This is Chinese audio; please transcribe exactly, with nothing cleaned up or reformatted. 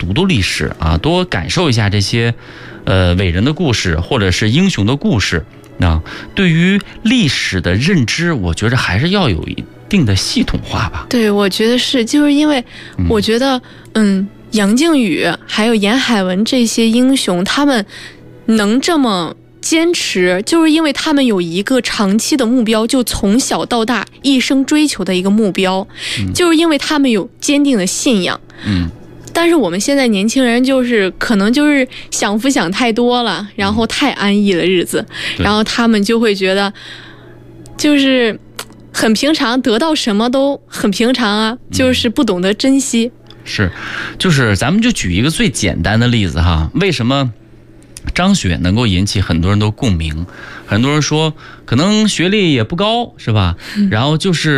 读读历史啊，多感受一下这些呃伟人的故事或者是英雄的故事。那对于历史的认知，我觉得还是要有一定的系统化吧。 对，我觉得是，就是因为我觉得，嗯，嗯杨靖宇还有严海文这些英雄，他们能这么坚持，就是因为他们有一个长期的目标，就从小到大一生追求的一个目标，嗯、就是因为他们有坚定的信仰。嗯。但是我们现在年轻人就是可能就是享福享太多了，然后太安逸了日子，然后他们就会觉得就是很平常，得到什么都很平常啊，就是不懂得珍惜。 是，就是咱们就举一个最简单的例子哈，为什么张雪能够引起很多人的共鸣？很多人说可能学历也不高是吧？然后就是